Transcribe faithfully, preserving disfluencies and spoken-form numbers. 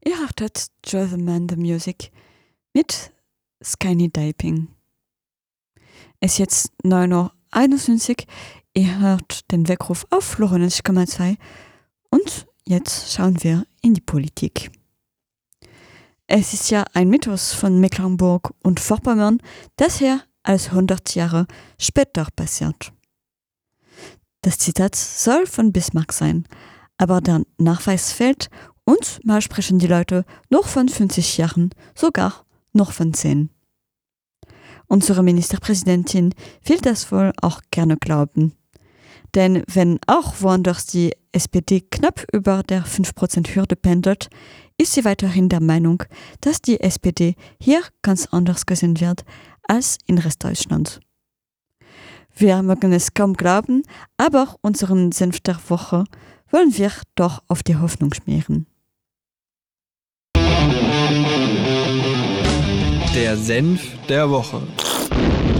Ihr hörtet Joe the Man the Music mit Skinny Dipping. Es ist jetzt neun Uhr einundzwanzig. Ihr hört den Weckruf auf Florenz Komma zwei und jetzt schauen wir in die Politik. Es ist ja ein Mythos von Mecklenburg und Vorpommern, das hier als hundert Jahre später passiert. Das Zitat soll von Bismarck sein, aber der Nachweis fehlt und mal sprechen die Leute noch von fünfzig Jahren, sogar noch von zehn. Unsere Ministerpräsidentin will das wohl auch gerne glauben. Denn wenn auch woanders die S P D knapp über der fünf Prozent Hürde pendelt, ist sie weiterhin der Meinung, dass die S P D hier ganz anders gesehen wird als in Restdeutschland. Wir mögen es kaum glauben, aber unseren Senf der Woche wollen wir doch auf die Hoffnung schmieren. Der Senf der Woche.